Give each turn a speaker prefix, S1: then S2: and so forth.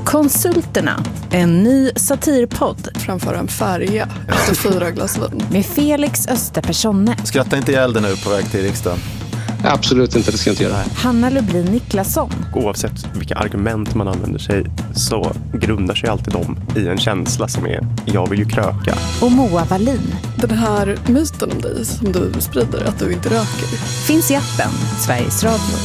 S1: Konsulterna, en ny satirpodd.
S2: Framför en färja efter 4 glas vin.
S1: Med Felix Österpersonne.
S3: Skratta inte ihjäl dig nu på väg till riksdagen.
S4: Absolut inte, det ska jag inte göra.
S1: Hanna Lublin Niklasson.
S5: Oavsett vilka argument man använder sig så grundar sig alltid de i en känsla som är jag vill ju kröka.
S1: Och Moa Wallin.
S2: Den här myten om dig som du sprider, att du inte röker.
S1: Finns i appen Sveriges Radio.